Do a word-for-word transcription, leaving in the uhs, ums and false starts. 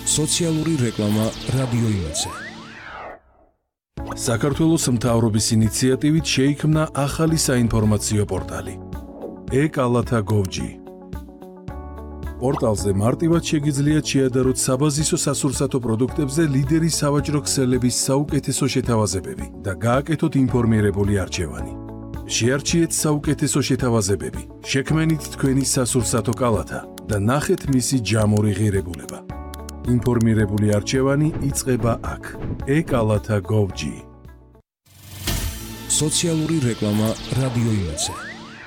სოციალური რეკლამა რადიო იმედზე. საქართველოს მთავრობის ინიციატივით შეიქმნა ახალი საინფორმაციო პორტალი e-კალათა gov punkt g. პორტალზე მარტივად შეგიძლიათ შეადაროთ საბაზისო სასურსათო პროდუქტებზე ლიდერი სავაჭრო ქსელების საუკეთესო შეთავაზებები და გააკეთოთ ინფორმირებული არჩევანი. შეარჩიეთ საუკეთესო შეთავაზებები, შექმენით თქვენი სასურსათო კალათა და ნახეთ მისი ჯამური ღირებულება. ინფორმირებული არჩევანი იწყება აქ. e-კალათა gov punkt g. სოციალური რეკლამა რადიო იმედზე.